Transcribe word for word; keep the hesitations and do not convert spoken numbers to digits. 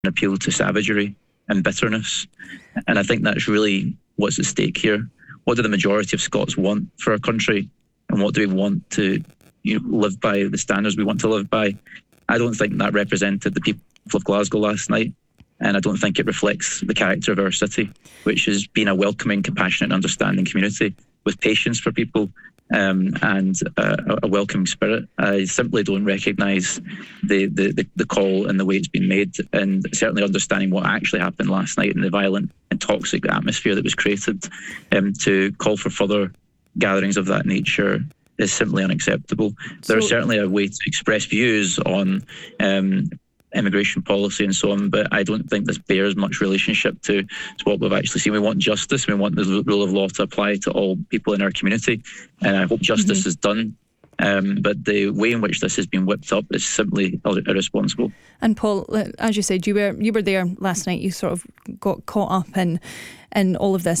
appeal to savagery and bitterness. And I think that's really what's at stake here. What do the majority of Scots want for our country? And what do we want to you know, live by, the standards we want to live by? I don't think that represented the people of Glasgow last night. And I don't think it reflects the character of our city, which has been a welcoming, compassionate, understanding community with patience for people um, and uh, a welcoming spirit. I simply don't recognise the, the, the call and the way it's been made, and certainly understanding what actually happened last night and the violent and toxic atmosphere that was created um, to call for further gatherings of that nature is simply unacceptable. So, There's certainly a way to express views on um, immigration policy and so on, but I don't think this bears much relationship to, to what we've actually seen. We want justice. We want the rule of law to apply to all people in our community, and I hope justice mm-hmm. is done. Um, but the way in which this has been whipped up is simply irresponsible. And Paul, as you said, you were you were there last night. You sort of got caught up in in all of this.